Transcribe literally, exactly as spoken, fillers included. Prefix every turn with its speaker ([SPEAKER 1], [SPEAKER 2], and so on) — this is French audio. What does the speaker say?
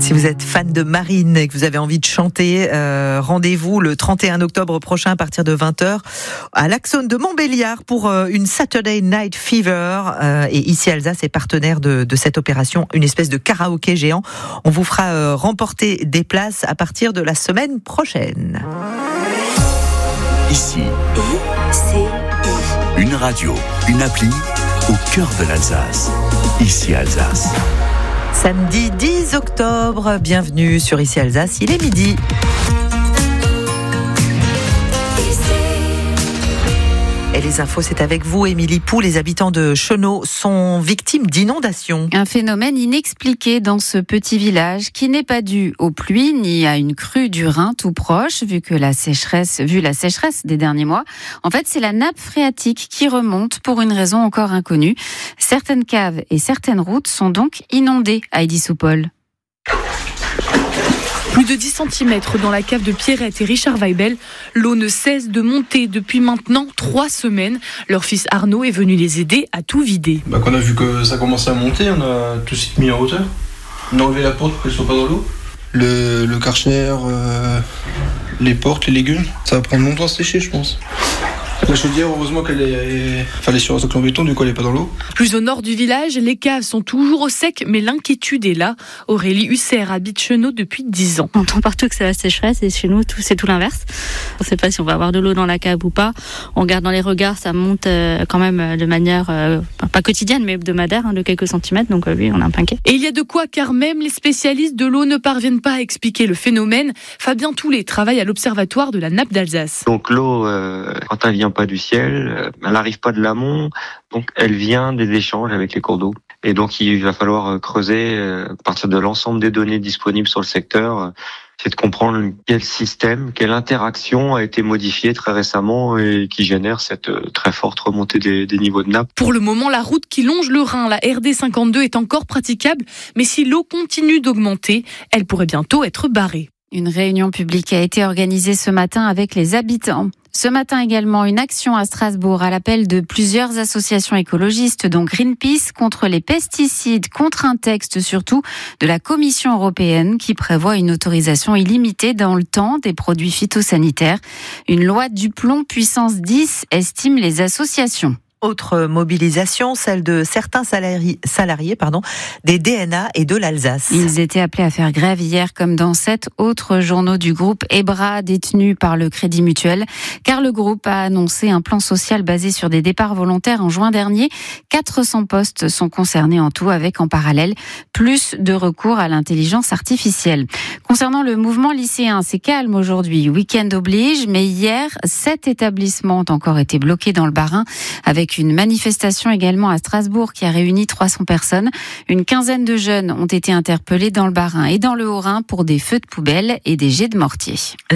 [SPEAKER 1] Si vous êtes fan de Marine et que vous avez envie de chanter, euh, rendez-vous le trente et un octobre prochain à partir de vingt heures à l'Axone de Montbéliard pour euh, une Saturday Night Fever. Euh, et ici Alsace est partenaire de, de cette opération, une espèce de karaoké géant. On vous fera euh, remporter des places à partir de la semaine prochaine.
[SPEAKER 2] Ici, c'est une radio, une appli au cœur de l'Alsace. Ici Alsace.
[SPEAKER 1] Samedi dix octobre, bienvenue sur Ici Alsace, il est midi. Et les infos, c'est avec vous, Émilie Pou. Les habitants de Chenaux sont victimes d'inondations.
[SPEAKER 3] Un phénomène inexpliqué dans ce petit village qui n'est pas dû aux pluies ni à une crue du Rhin tout proche, vu que la sécheresse, vu la sécheresse des derniers mois. En fait, c'est la nappe phréatique qui remonte pour une raison encore inconnue. Certaines caves et certaines routes sont donc inondées, Heidi Soupol.
[SPEAKER 4] Plus de dix centimètres dans la cave de Pierrette et Richard Weibel. L'eau ne cesse de monter depuis maintenant trois semaines. Leur fils Arnaud est venu les aider à tout vider.
[SPEAKER 5] Bah, quand on a vu que ça commençait à monter, on a tout de suite mis en hauteur. On a enlevé la porte pour qu'elle ne soit pas dans l'eau. Le, le karcher, euh, les portes, les légumes, ça va prendre longtemps à sécher, je pense. La chaudière, heureusement qu'elle est, enfin, elle est sur un socle en béton, du coup elle n'est pas dans l'eau.
[SPEAKER 4] Plus au nord du village, les caves sont toujours au sec, mais l'inquiétude est là. Aurélie Husser habite Chenaux depuis dix ans.
[SPEAKER 6] On entend partout que c'est la sécheresse et chez nous, tout, c'est tout l'inverse. On ne sait pas si on va avoir de l'eau dans la cave ou pas. On regarde dans les regards, ça monte quand même de manière, euh, pas quotidienne, mais hebdomadaire, hein, de quelques centimètres. Donc euh, oui, on est un peu inquiet.
[SPEAKER 4] Et il y a de quoi, car même les spécialistes de l'eau ne parviennent pas à expliquer le phénomène. Fabien Toulet travaille à l'Observatoire de la nappe d'Alsace.
[SPEAKER 7] Donc l'eau, euh, quand elle vient pas du ciel, elle n'arrive pas de l'amont, donc elle vient des échanges avec les cours d'eau. Et donc il va falloir creuser à partir de l'ensemble des données disponibles sur le secteur, c'est de comprendre quel système, quelle interaction a été modifiée très récemment et qui génère cette très forte remontée des, des niveaux de nappe.
[SPEAKER 4] Pour le moment, la route qui longe le Rhin, la R D cinquante-deux, est encore praticable, mais si l'eau continue d'augmenter, elle pourrait bientôt être barrée.
[SPEAKER 3] Une réunion publique a été organisée ce matin avec les habitants. Ce matin également, une action à Strasbourg à l'appel de plusieurs associations écologistes, dont Greenpeace, contre les pesticides, contre un texte surtout de la Commission européenne qui prévoit une autorisation illimitée dans le temps des produits phytosanitaires. Une loi du plomb puissance dix, estiment les associations.
[SPEAKER 1] Autre mobilisation, celle de certains salariés, salariés pardon, des D N A et de l'Alsace.
[SPEAKER 3] Ils étaient appelés à faire grève hier, comme dans sept autres journaux du groupe Ebra, détenus par le Crédit Mutuel, car le groupe a annoncé un plan social basé sur des départs volontaires en juin dernier. quatre cents postes sont concernés en tout, avec en parallèle plus de recours à l'intelligence artificielle. Concernant le mouvement lycéen, c'est calme aujourd'hui, week-end oblige, mais hier, sept établissements ont encore été bloqués dans le Bas-Rhin, avec une manifestation également à Strasbourg qui a réuni trois cents personnes. Une quinzaine de jeunes ont été interpellés dans le Bas-Rhin et dans le Haut-Rhin pour des feux de poubelle et des jets de mortier.